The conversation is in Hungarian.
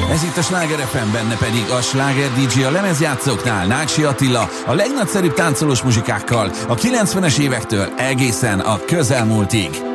Ez itt a Sláger FM, benne pedig a Sláger DJ a lemezjátszóknál, Náksi Attila, a legnagyszerűbb táncolós muzsikákkal a 90-es évektől egészen a közelmúltig.